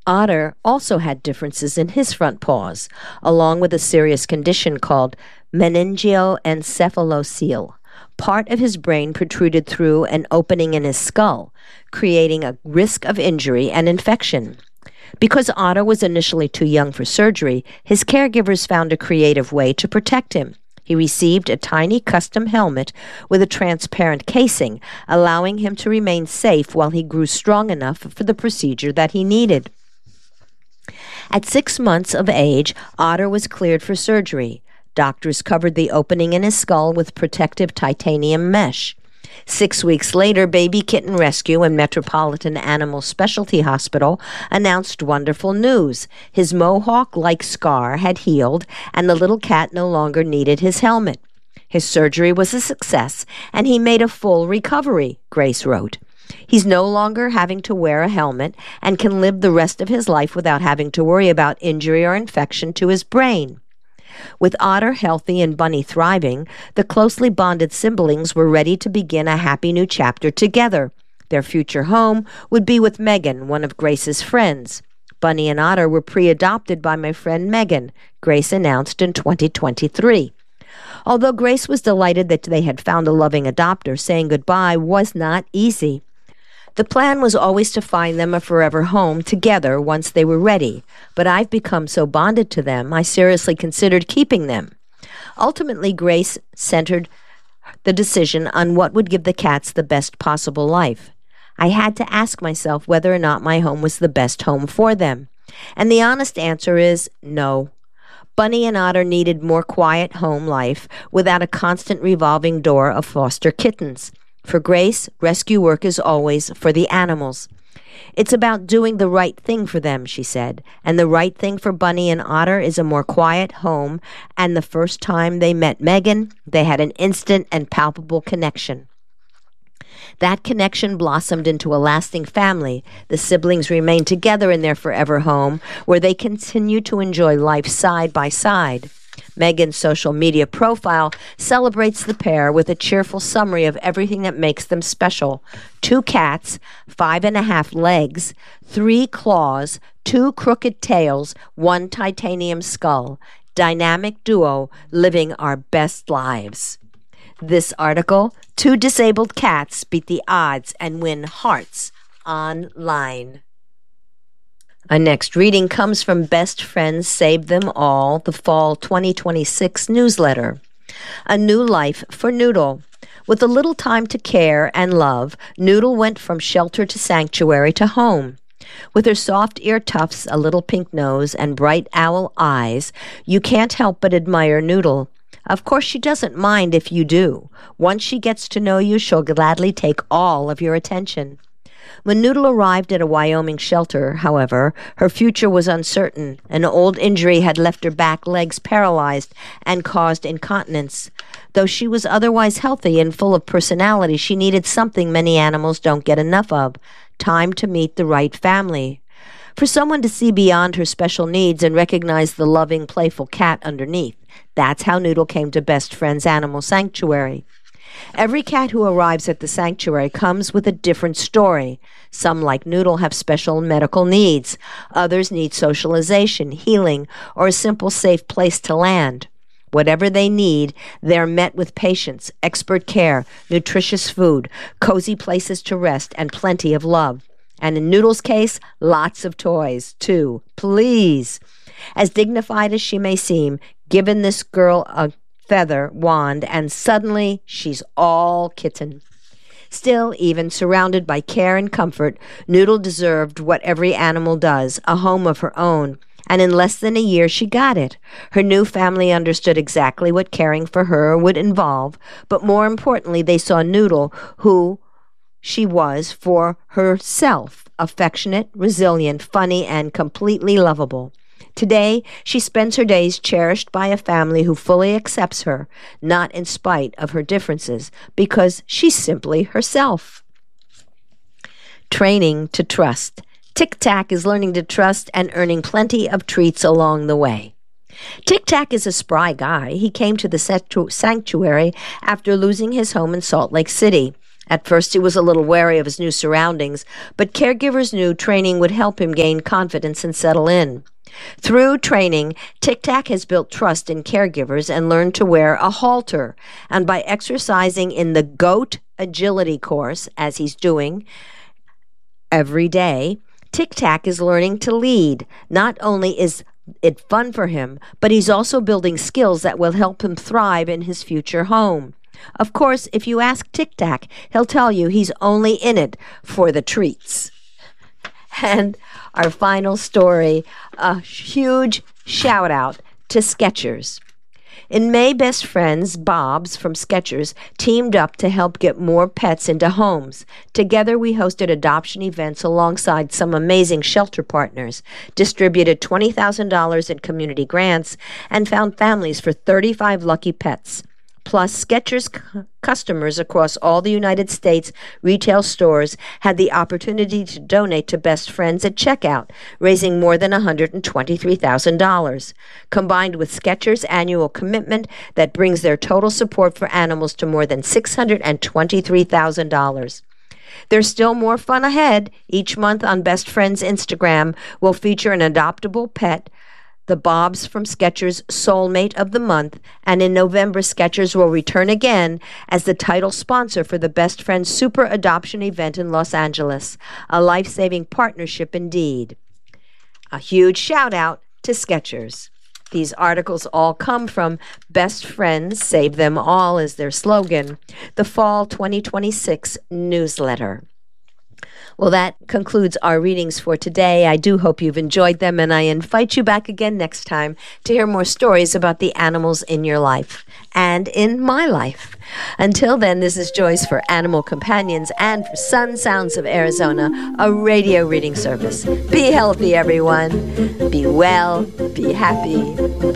Otter also had differences in his front paws, along with a serious condition called meningioencephalocele. Part of his brain protruded through an opening in his skull, creating a risk of injury and infection. Because Otto was initially too young for surgery, his caregivers found a creative way to protect him. He received a tiny custom helmet with a transparent casing, allowing him to remain safe while he grew strong enough for the procedure that he needed. At 6 months of age, Otter was cleared for surgery. Doctors covered the opening in his skull with protective titanium mesh. 6 weeks later, Baby Kitten Rescue and Metropolitan Animal Specialty Hospital announced wonderful news. His mohawk-like scar had healed, and the little cat no longer needed his helmet. His surgery was a success, and he made a full recovery, Grace wrote. He's no longer having to wear a helmet and can live the rest of his life without having to worry about injury or infection to his brain. With Otter healthy and Bunny thriving, the closely bonded siblings were ready to begin a happy new chapter together. Their future home would be with Megan, one of Grace's friends. Bunny and Otter were pre-adopted by my friend Megan, Grace announced in 2023. Although Grace was delighted that they had found a loving adopter, saying goodbye was not easy. The plan was always to find them a forever home together once they were ready, but I've become so bonded to them, I seriously considered keeping them. Ultimately, Grace centered the decision on what would give the cats the best possible life. I had to ask myself whether or not my home was the best home for them. And the honest answer is no. Bunny and Otter needed more quiet home life without a constant revolving door of foster kittens. For Grace, rescue work is always for the animals. It's about doing the right thing for them, she said, and the right thing for Bunny and Otter is a more quiet home, and the first time they met Megan, they had an instant and palpable connection. That connection blossomed into a lasting family. The siblings remained together in their forever home, where they continue to enjoy life side by side. Megan's social media profile celebrates the pair with a cheerful summary of everything that makes them special. 2 cats, 5.5 legs, 3 claws, 2 crooked tails, 1 titanium skull. Dynamic duo living our best lives. This article, 2 disabled cats beat the odds and win hearts online. Our next reading comes from Best Friends Save Them All, the Fall 2026 newsletter. A new life for Noodle. With a little time to care and love, Noodle went from shelter to sanctuary to home. With her soft ear tufts, a little pink nose, and bright owl eyes, you can't help but admire Noodle. Of course, she doesn't mind if you do. Once she gets to know you, she'll gladly take all of your attention. When Noodle arrived at a Wyoming shelter, however, her future was uncertain. An old injury had left her back legs paralyzed and caused incontinence. Though she was otherwise healthy and full of personality, she needed something many animals don't get enough of: time to meet the right family. For someone to see beyond her special needs and recognize the loving, playful cat underneath. That's how Noodle came to Best Friends Animal Sanctuary. Every cat who arrives at the sanctuary comes with a different story. Some, like Noodle, have special medical needs. Others need socialization, healing, or a simple, safe place to land. Whatever they need, they're met with patience, expert care, nutritious food, cozy places to rest, and plenty of love. And in Noodle's case, lots of toys, too. Please. As dignified as she may seem, given this girl a feather wand, and suddenly she's all kitten. Still, even surrounded by care and comfort, Noodle deserved what every animal does, a home of her own. And in less than a year, she got it. Her new family understood exactly what caring for her would involve, but more importantly, they saw Noodle, who she was for herself, affectionate, resilient, funny, and completely lovable. Today, she spends her days cherished by a family who fully accepts her, not in spite of her differences, because she's simply herself. Training to trust. Tic Tac is learning to trust and earning plenty of treats along the way. Tic Tac is a spry guy. He came to the sanctuary after losing his home in Salt Lake City. At first, he was a little wary of his new surroundings, but caregivers knew training would help him gain confidence and settle in. Through training, Tic Tac has built trust in caregivers and learned to wear a halter. And by exercising in the GOAT agility course, as he's doing every day, Tic Tac is learning to lead. Not only is it fun for him, but he's also building skills that will help him thrive in his future home. Of course, if you ask Tic Tac, he'll tell you he's only in it for the treats. And our final story, a huge shout out to Skechers. In May, best friends, Bob's from Skechers, teamed up to help get more pets into homes. Together, we hosted adoption events alongside some amazing shelter partners, distributed $20,000 in community grants, and found families for 35 lucky pets. Plus, Skechers customers across all the United States retail stores had the opportunity to donate to Best Friends at checkout, raising more than $123,000. Combined with Skechers' annual commitment, that brings their total support for animals to more than $623,000. There's still more fun ahead. Each month on Best Friends Instagram will feature an adoptable pet, the Bob's from Skechers Soulmate of the Month, and in November, Skechers will return again as the title sponsor for the Best Friends Super Adoption event in Los Angeles, a life-saving partnership indeed. A huge shout-out to Skechers. These articles all come from Best Friends, Save Them All is their slogan, the Fall 2026 newsletter. Well, that concludes our readings for today. I do hope you've enjoyed them, and I invite you back again next time to hear more stories about the animals in your life and in my life. Until then, this is Joyce for Animal Companions and for Sun Sounds of Arizona, a radio reading service. Be healthy, everyone. Be well. Be happy.